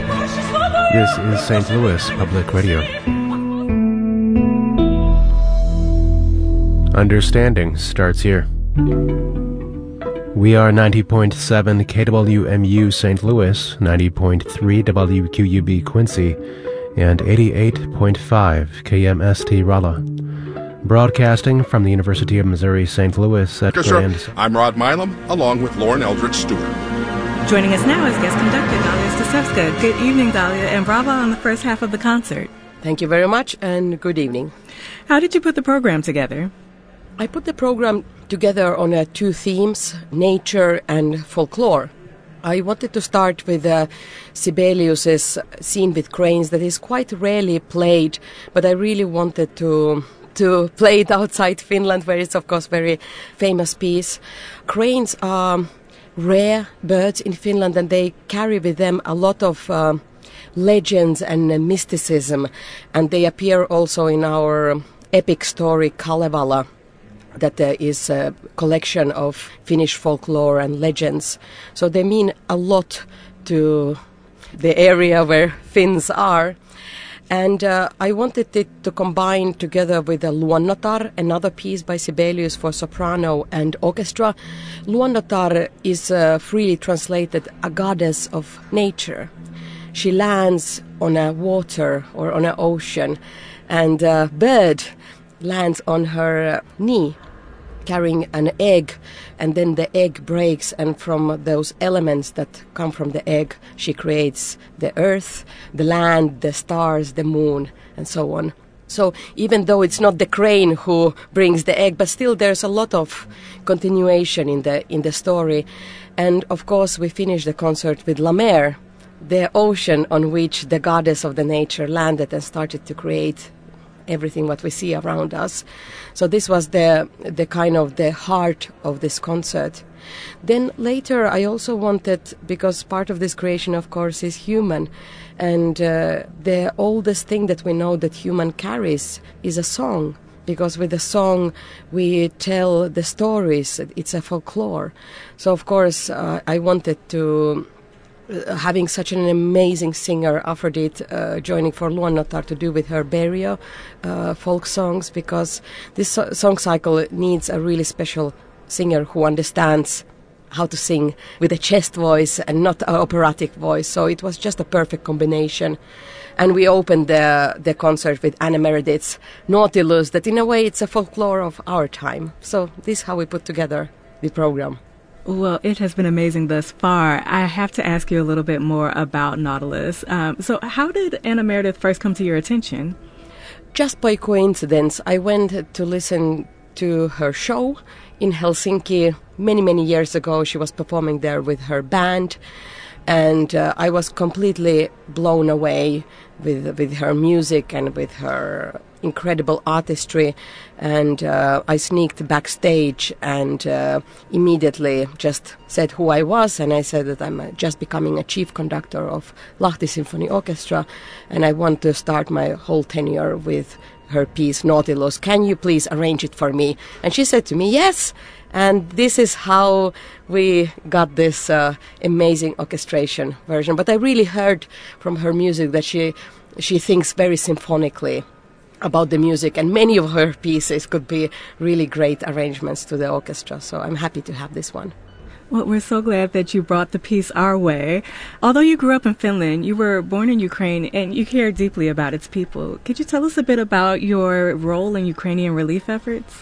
This is St. Louis Public Radio. Understanding starts here. We are 90.7 KWMU St. Louis, 90.3 WQUB Quincy, and 88.5 KMST Rolla. Broadcasting from the University of Missouri St. Louis at Grand... I'm Rod Milam, along with Lauren Eldridge Stewart. Joining us now is guest conductor Dalia Stasevska. Good evening, Dalia, and bravo on the first half of the concert. Thank you very much, and good evening. How did you put the program together? I put the program together on two themes, nature and folklore. I wanted to start with Sibelius's Scene with Cranes that is quite rarely played, but I really wanted to play it outside Finland, where it's, of course, very famous piece. Cranes are rare birds in Finland, and they carry with them a lot of legends and mysticism, and they appear also in our epic story Kalevala, that there is a collection of Finnish folklore and legends. So they mean a lot to the area where Finns are. And I wanted it to combine together with a Luonnotar, another piece by Sibelius for soprano and orchestra. Luonnotar is freely translated a goddess of nature. She lands on a water or on an ocean, and a bird lands on her knee, carrying an egg, and then the egg breaks, and from those elements that come from the egg, she creates the earth, the land, the stars, the moon, and so on. So even though it's not the crane who brings the egg, but still there's a lot of continuation in the story. And of course we finish the concert with La Mer, the ocean on which the goddess of the nature landed and started to create everything what we see around us. So this was the kind of the heart of this concert. Then later I also wanted, because part of this creation of course is human, and the oldest thing that we know that human carries is a song, because with a song we tell the stories. It's a folklore. So of course I wanted to, having such an amazing singer, Aphrodite, joining for Luonnotar to do with her Berio folk songs, because this song cycle needs a really special singer who understands how to sing with a chest voice and not an operatic voice. So it was just a perfect combination. And we opened the concert with Anne Meredith's Nautilus, that in a way it's a folklore of our time. So this is how we put together the program. Well, it has been amazing thus far. I have to ask you a little bit more about Nautilus. So how did Anna Meredith first come to your attention? Just by coincidence, I went to listen to her show in Helsinki many, many years ago. She was performing there with her band, and I was completely blown away with her music and with her incredible artistry. And I sneaked backstage and immediately just said who I was, and I said that I'm just becoming a chief conductor of Lahti Symphony Orchestra, and I want to start my whole tenure with her piece Nautilus. Can you please arrange it for me? And she said to me, yes. And this is how we got this amazing orchestration version. But I really heard from her music that she thinks very symphonically about the music, and many of her pieces could be really great arrangements to the orchestra. So I'm happy to have this one. Well, we're so glad that you brought the piece our way. Although you grew up in Finland, you were born in Ukraine, and you care deeply about its people. Could you tell us a bit about your role in Ukrainian relief efforts?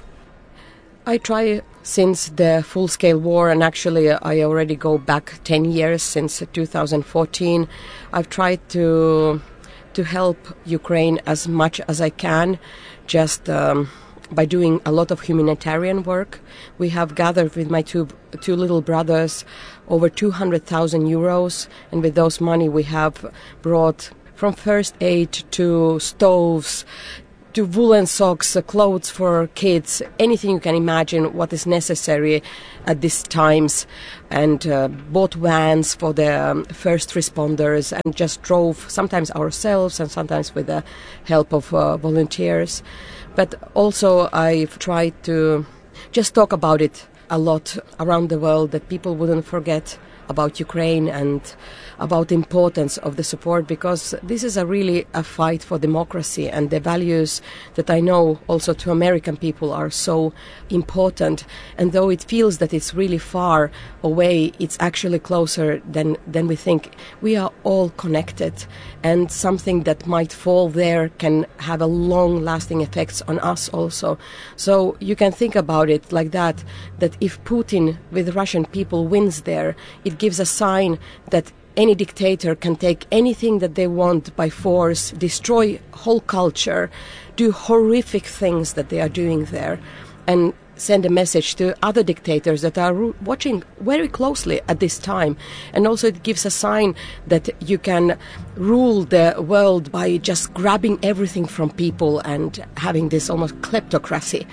I try since the full-scale war, and actually I already go back 10 years, since 2014. I've tried to help Ukraine as much as I can, just by doing a lot of humanitarian work. We have gathered with my two little brothers over 200,000 euros, and with those money we have brought from first aid to stoves, to woolen socks, clothes for kids, anything you can imagine what is necessary at these times, and bought vans for the first responders, and just drove sometimes ourselves and sometimes with the help of volunteers. But also I've tried to just talk about it a lot around the world, that people wouldn't forget about Ukraine, and about the importance of the support, because this is really a fight for democracy, and the values that I know also to American people are so important. And though it feels that it's really far away, it's actually closer than we think. We are all connected, and something that might fall there can have a long-lasting effects on us also. So you can think about it like that if Putin with Russian people wins there, it gives a sign that any dictator can take anything that they want by force, destroy whole culture, do horrific things that they are doing there, and send a message to other dictators that are watching very closely at this time. And also it gives a sign that you can rule the world by just grabbing everything from people and having this almost kleptocracy,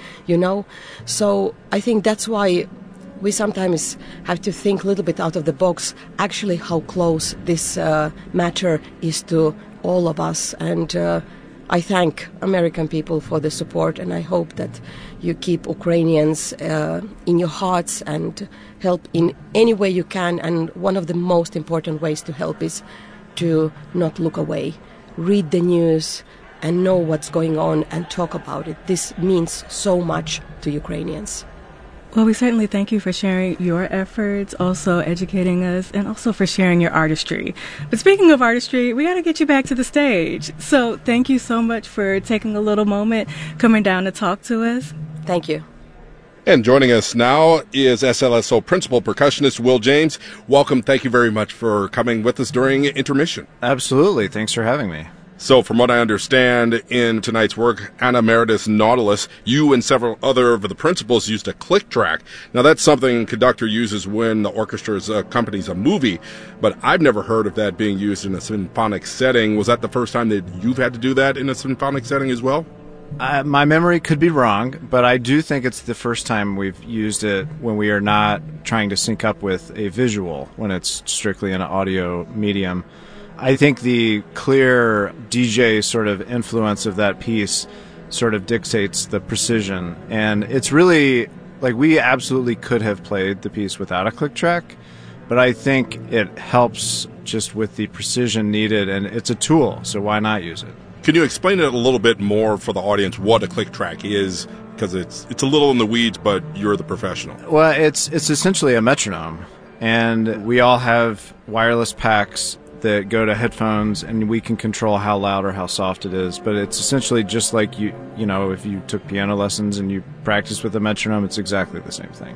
So I think that's why we sometimes have to think a little bit out of the box, actually how close this matter is to all of us. And I thank American people for the support, and I hope that you keep Ukrainians in your hearts and help in any way you can. And one of the most important ways to help is to not look away. Read the news and know what's going on and talk about it. This means so much to Ukrainians. Well, we certainly thank you for sharing your efforts, also educating us, and also for sharing your artistry. But speaking of artistry, we got to get you back to the stage. So thank you so much for taking a little moment, coming down to talk to us. Thank you. And joining us now is SLSO Principal Percussionist Will James. Welcome. Thank you very much for coming with us during intermission. Absolutely. Thanks for having me. So from what I understand in tonight's work, Anna Meredith's Nautilus, you and several other of the principals used a click track. Now that's something a conductor uses when the orchestra accompanies a movie, but I've never heard of that being used in a symphonic setting. Was that the first time that you've had to do that in a symphonic setting as well? My memory could be wrong, but I do think it's the first time we've used it when we are not trying to sync up with a visual, when it's strictly an audio medium. I think the clear DJ sort of influence of that piece sort of dictates the precision. And it's really, like, we absolutely could have played the piece without a click track, but I think it helps just with the precision needed, and it's a tool, so why not use it? Can you explain it a little bit more for the audience what a click track is? Because it's a little in the weeds, but you're the professional. Well, it's essentially a metronome, and we all have wireless packs that go to headphones, and we can control how loud or how soft it is. But it's essentially just like you know, if you took piano lessons and you practice with a metronome, it's exactly the same thing.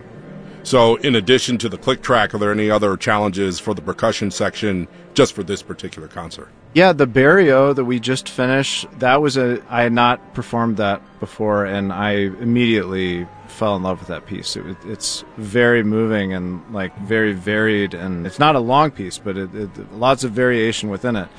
So in addition to the click track, are there any other challenges for the percussion section just for this particular concert? Yeah, the Barrio that we just finished, I had not performed that before, and I immediately fell in love with that piece. It's very moving and like very varied, and it's not a long piece, but lots of variation within it.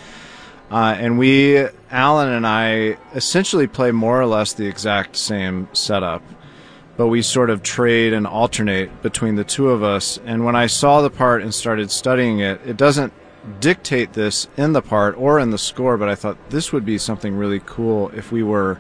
And Alan and I essentially play more or less the exact same setup, but we sort of trade and alternate between the two of us. And when I saw the part and started studying it, it doesn't dictate this in the part or in the score, but I thought this would be something really cool if we were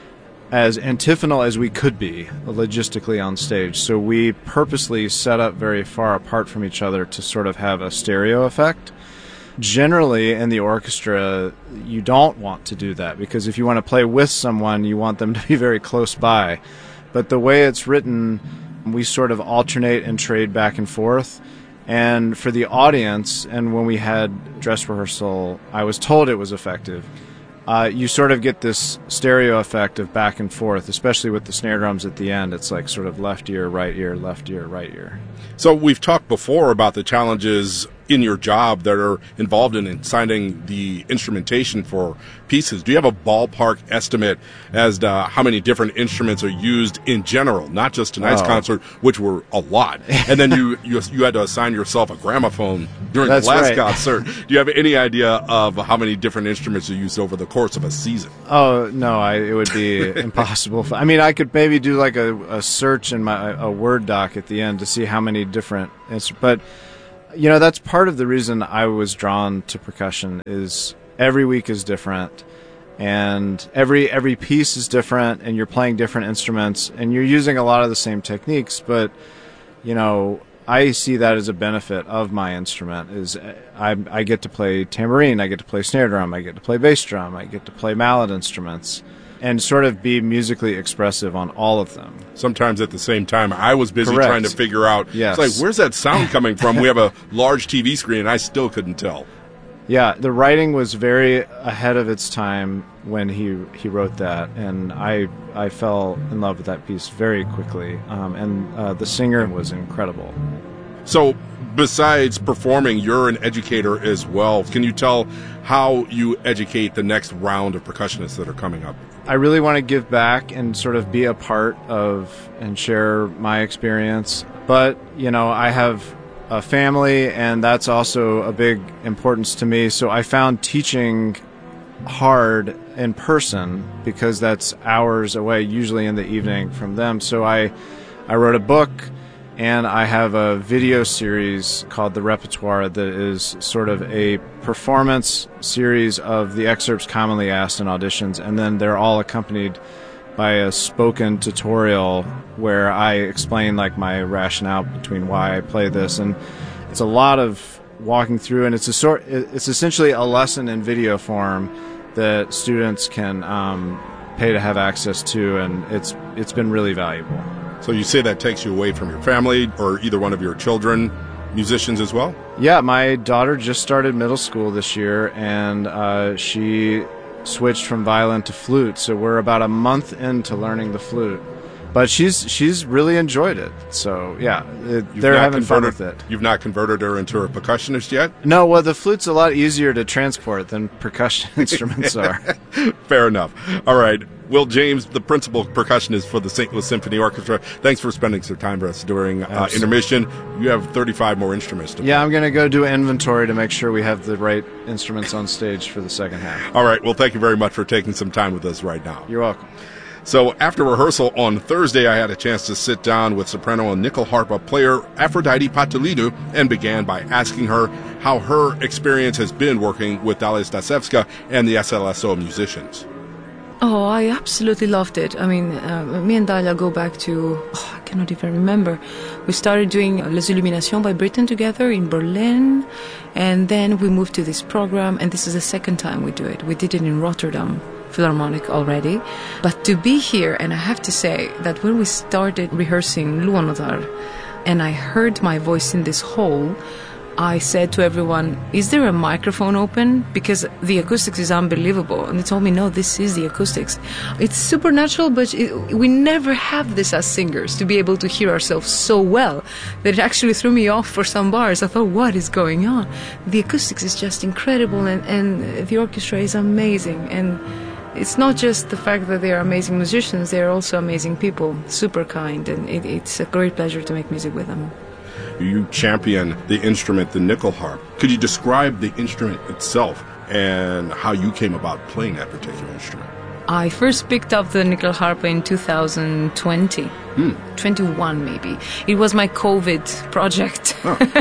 as antiphonal as we could be logistically on stage. So we purposely set up very far apart from each other to sort of have a stereo effect. Generally, in the orchestra, you don't want to do that, because if you want to play with someone, you want them to be very close by. But the way it's written, we sort of alternate and trade back and forth. And for the audience, and when we had dress rehearsal, I was told it was effective. You sort of get this stereo effect of back and forth, especially with the snare drums at the end. It's like sort of left ear, right ear, left ear, right ear. So we've talked before about the challenges in your job that are involved in assigning the instrumentation for pieces. Do you have a ballpark estimate as to how many different instruments are used in general, not just tonight's concert, which were a lot, and then you had to assign yourself a gramophone during the last concert. Do you have any idea of how many different instruments are used over the course of a season? Oh, no, it would be impossible. I mean, I could maybe do like a search in a Word doc at the end to see how many different instruments, but you know, that's part of the reason I was drawn to percussion. Is every week is different, and every piece is different, and you're playing different instruments, and you're using a lot of the same techniques, but you know, I see that as a benefit of my instrument. Is I get to play tambourine, I get to play snare drum, I get to play bass drum, I get to play mallet instruments, and sort of be musically expressive on all of them. Sometimes at the same time. I was busy Correct. trying to figure out, Yes. it's like, where's that sound coming from? We have a large TV screen, and I still couldn't tell. Yeah, the writing was very ahead of its time when he wrote that, and I fell in love with that piece very quickly. And the singer was incredible. So, besides performing, you're an educator as well. Can you tell how you educate the next round of percussionists that are coming up? I really want to give back and sort of be a part of and share my experience. But, I have a family, and that's also a big importance to me. So I found teaching hard in person because that's hours away, usually in the evening from them. So I wrote a book, and I have a video series called The Repertoire that is sort of a performance series of the excerpts commonly asked in auditions, and then they're all accompanied by a spoken tutorial where I explain like my rationale between why I play this, and it's a lot of walking through, and it's essentially a lesson in video form that students can pay to have access to, and it's been really valuable. So you say that takes you away from your family or either one of your children, musicians as well? Yeah, my daughter just started middle school this year, and she switched from violin to flute, so we're about a month into learning the flute. But she's really enjoyed it, so yeah, they're having fun with it. You've not converted her into a percussionist yet? No, well, the flute's a lot easier to transport than percussion instruments are. Fair enough. All right. Will James, the principal percussionist for the St. Louis Symphony Orchestra, thanks for spending some time with us during intermission. You have 35 more instruments to play. Yeah, I'm going to go do an inventory to make sure we have the right instruments on stage for the second half. All right. Well, thank you very much for taking some time with us right now. You're welcome. So after rehearsal on Thursday, I had a chance to sit down with soprano and nickel harpa player Aphrodite Patulidou and began by asking her how her experience has been working with Dalia Stasevska and the SLSO musicians. Oh, I absolutely loved it. I mean, me and Dalia go back to, I cannot even remember. We started doing Les Illuminations by Britten together in Berlin, and then we moved to this program, and this is the second time we do it. We did it in Rotterdam Philharmonic already. But to be here, and I have to say that when we started rehearsing Luonotar, and I heard my voice in this hall, I said to everyone, is there a microphone open? Because the acoustics is unbelievable. And they told me, no, this is the acoustics. It's supernatural, but we never have this as singers, to be able to hear ourselves so well that it actually threw me off for some bars. I thought, what is going on? The acoustics is just incredible, and the orchestra is amazing. And it's not just the fact that they are amazing musicians, they are also amazing people, super kind, and it's a great pleasure to make music with them. You champion the instrument, the nickel harp. Could you describe the instrument itself and how you came about playing that particular instrument? I first picked up the nickel harp in 2020. 21 maybe. It was my COVID project.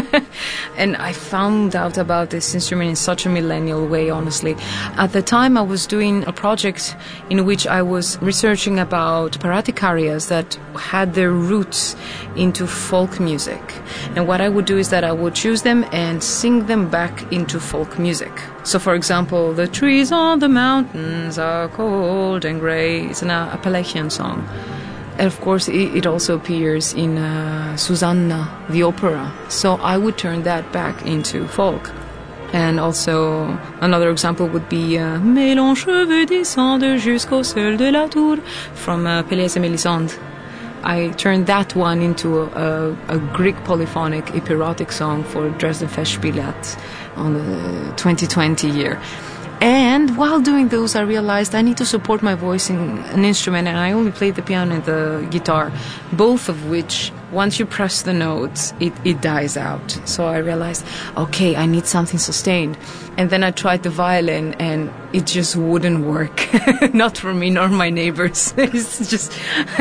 And I found out about this instrument in such a millennial way, honestly. At the time I was doing a project in which I was researching about operatic arias that had their roots into folk music. And what I would do is that I would choose them and sing them back into folk music. So for example, the trees on the mountains are cold and grey. It's an Appalachian song. And of course, it also appears in Susanna, the opera. So I would turn that back into folk. And also, another example would be Mais l'encheveux descendent jusqu'au sol de la tour from Pélias et Mélisande. I turned that one into a Greek polyphonic epirotic song for Dresden Festspiele on the 2020 year. And while doing those, I realized I need to support my voice in an instrument, and I only played the piano and the guitar, both of which, once you press the notes, it dies out. So I realized, okay, I need something sustained. And then I tried the violin, and it just wouldn't work. Not for me, nor my neighbors. It's just,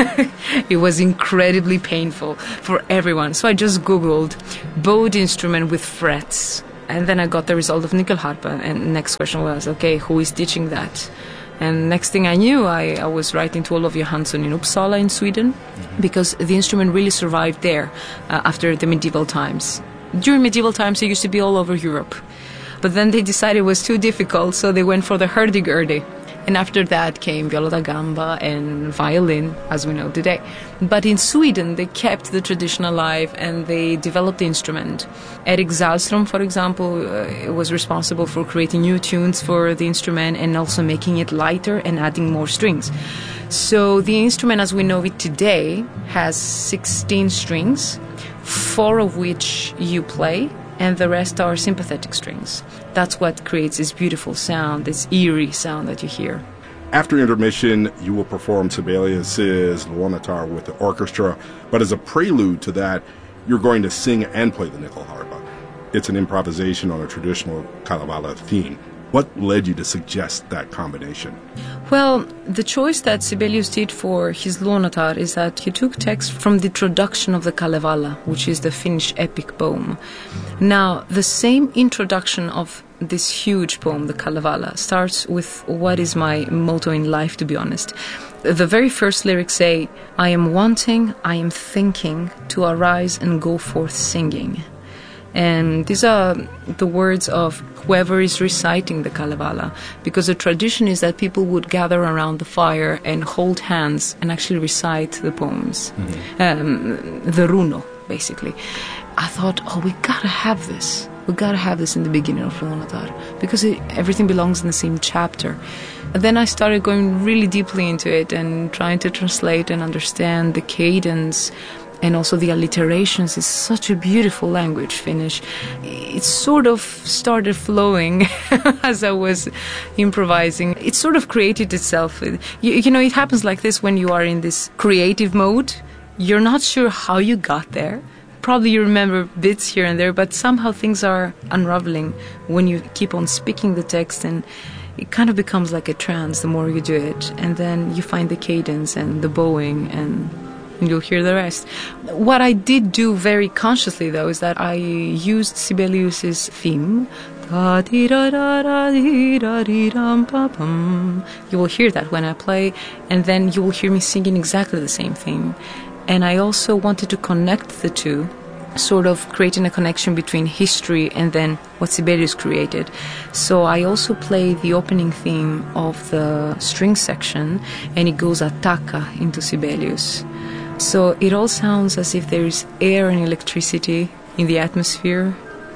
it was incredibly painful for everyone. So I just Googled bowed instrument with frets. And then I got the result of nickel harpa, and the next question was, okay, who is teaching that? And next thing I knew, I was writing to Olof Johansson in Uppsala in Sweden, because the instrument really survived there after the medieval times. During medieval times, it used to be all over Europe. But then they decided it was too difficult, so they went for the hurdy-gurdy. And after that came viola da gamba and violin, as we know today. But in Sweden, they kept the tradition alive and they developed the instrument. Erik Zalström, for example, was responsible for creating new tunes for the instrument and also making it lighter and adding more strings. So the instrument, as we know it today, has 16 strings, 4 of which you play, and the rest are sympathetic strings. That's what creates this beautiful sound, this eerie sound that you hear. After intermission, you will perform Sibelius's Luonatar with the orchestra, but as a prelude to that, you're going to sing and play the Nyckelharpa. It's an improvisation on a traditional Kalevala theme. What led you to suggest that combination? Well, the choice that Sibelius did for his Luonatar is that he took text from the introduction of the Kalevala, which is the Finnish epic poem. Now, the same introduction of this huge poem, the Kalevala, starts with what is my motto in life, to be honest. The very first lyrics say, "I am wanting, I am thinking, to arise and go forth singing." And these are the words of whoever is reciting the Kalevala, because the tradition is that people would gather around the fire and hold hands and actually recite the poems, the runo, basically. I thought, we gotta have this. We gotta have this in the beginning of Luonatar, because everything belongs in the same chapter. And then I started going really deeply into it and trying to translate and understand the cadence. And also the alliterations. Is such a beautiful language, Finnish. It sort of started flowing as I was improvising. It sort of created itself. You know, it happens like this when you are in this creative mode. You're not sure how you got there. Probably you remember bits here and there, but somehow things are unraveling when you keep on speaking the text, and it kind of becomes like a trance the more you do it. And then you find the cadence and the bowing, and you'll hear the rest. What I did do very consciously, though, is that I used Sibelius's theme. You will hear that when I play, and then you will hear me singing exactly the same thing. And I also wanted to connect the two, sort of creating a connection between history and then what Sibelius created. So I also play the opening theme of the string section, and it goes attacca into Sibelius. So it all sounds as if there is air and electricity in the atmosphere.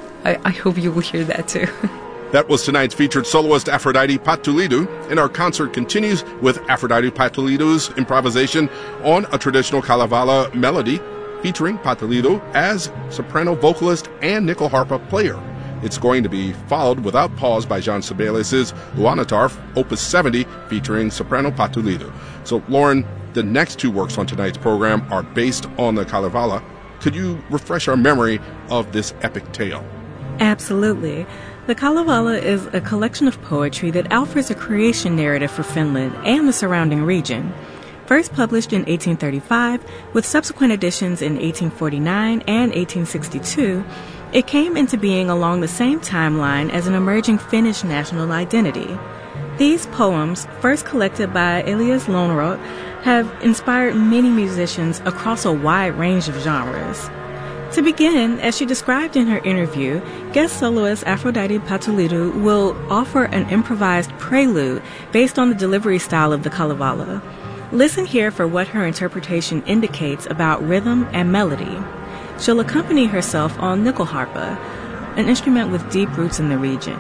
I hope you will hear that too. That was tonight's featured soloist Aphrodite Patouilidou, and our concert continues with Aphrodite Patouilidou's improvisation on a traditional Kalevala melody featuring Patouilidou as soprano vocalist and Nyckelharpa player. It's going to be followed without pause by Jean Sibelius's Luonatar, Opus 70, featuring soprano Patouilidou. So, Lauren, the next two works on tonight's program are based on the Kalevala. Could you refresh our memory of this epic tale? Absolutely. The Kalevala is a collection of poetry that offers a creation narrative for Finland and the surrounding region. First published in 1835, with subsequent editions in 1849 and 1862, it came into being along the same timeline as an emerging Finnish national identity. These poems, first collected by Elias Lönnrot, have inspired many musicians across a wide range of genres. To begin, as she described in her interview, guest soloist Aphrodite Patouilidou will offer an improvised prelude based on the delivery style of the Kalevala. Listen here for what her interpretation indicates about rhythm and melody. She'll accompany herself on Nyckelharpa, an instrument with deep roots in the region.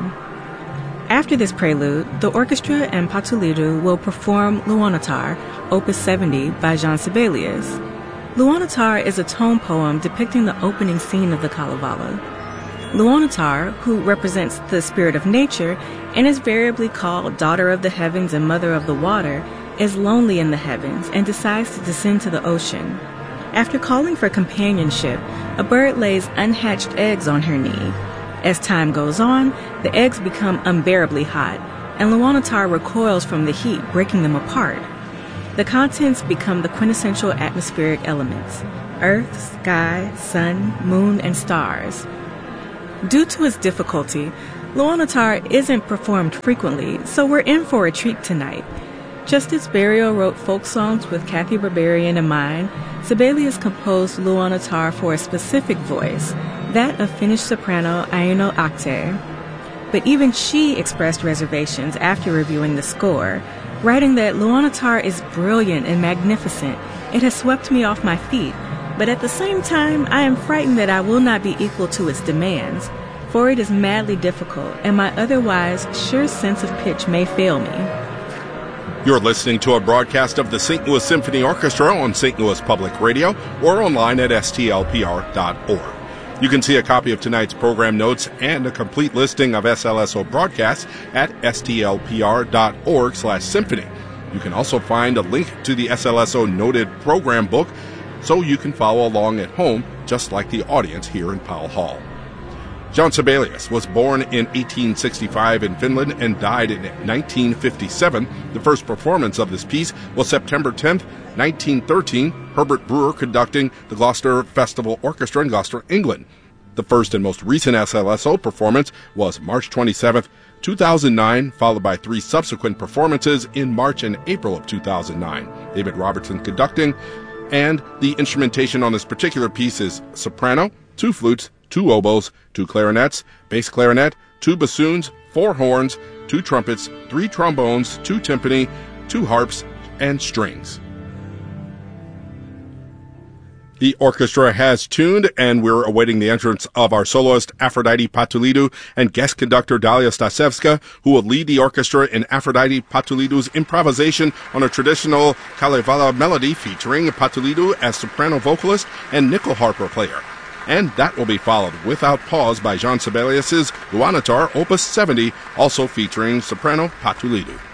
After this prelude, the orchestra and Patouilidou will perform Luonatar, Opus 70 by Jean Sibelius. Luonatar is a tone poem depicting the opening scene of the Kalevala. Luonatar, who represents the spirit of nature and is variably called daughter of the heavens and mother of the water, is lonely in the heavens and decides to descend to the ocean. After calling for companionship, a bird lays unhatched eggs on her knee. As time goes on, the eggs become unbearably hot, and Luonatar recoils from the heat, breaking them apart. The contents become the quintessential atmospheric elements: earth, sky, sun, moon, and stars. Due to its difficulty, Luanatar isn't performed frequently, so we're in for a treat tonight. Just as Berio wrote folk songs with Kathy Berberian in mind, Sibelius composed Luanatar for a specific voice, that of Finnish soprano Aino Ahte. But even she expressed reservations after reviewing the score, writing that Luanatar is brilliant and magnificent. It has swept me off my feet, but at the same time, I am frightened that I will not be equal to its demands, for it is madly difficult, and my otherwise sure sense of pitch may fail me. You're listening to a broadcast of the St. Louis Symphony Orchestra on St. Louis Public Radio or online at stlpr.org. You can see a copy of tonight's program notes and a complete listing of SLSO broadcasts at stlpr.org/symphony. You can also find a link to the SLSO noted program book so you can follow along at home, just like the audience here in Powell Hall. Jean Sibelius was born in 1865 in Finland and died in 1957. The first performance of this piece was September 10th, 1913, Herbert Brewer conducting the Gloucester Festival Orchestra in Gloucester, England. The first and most recent SLSO performance was March 27th, 2009, followed by 3 subsequent performances in March and April of 2009. David Robertson conducting, and the instrumentation on this particular piece is soprano, 2 flutes, 2 oboes, 2 clarinets, bass clarinet, 2 bassoons, 4 horns, 2 trumpets, 3 trombones, 2 timpani, 2 harps, and strings. The orchestra has tuned, and we're awaiting the entrance of our soloist Aphrodite Patulidou and guest conductor Dalia Stasevska, who will lead the orchestra in Aphrodite Patulidou's improvisation on a traditional Kalevala melody featuring Patulidou as soprano vocalist and nickel harper player. And that will be followed without pause by Jean Sibelius' Luanatar Opus 70, also featuring soprano Patulidou.